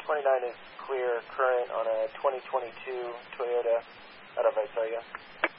29 is clear current on a 2022 Toyota out of Visalia.